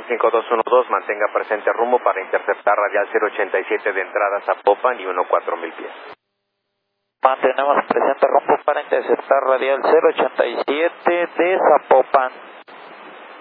NAM 5212, mantenga presente rumbo para interceptar radial 087 de entrada a Zapopan y 14,000 pies. Mantenemos presente rumbo para interceptar radial 087 de Zapopan.